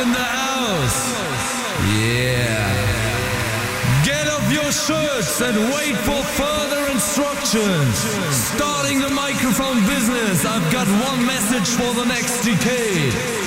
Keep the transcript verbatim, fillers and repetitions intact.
in the house. Yeah. Get off your shirts and wait for further instructions. Starting the microphone business, I've got one message for the next decade.